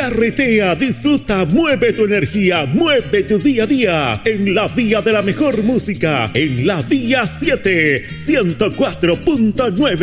Carretea, disfruta, mueve tu energía, mueve tu día a día en la vía de la mejor música, en la vía 7, 104.9.